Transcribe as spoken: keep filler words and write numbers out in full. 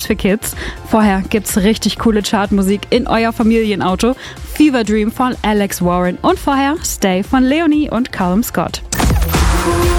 für Kids. Vorher gibt's richtig coole Chartmusik in euer Familienauto. Fever Dream von Alex Warren und vorher Stay von Leonie und Callum Scott.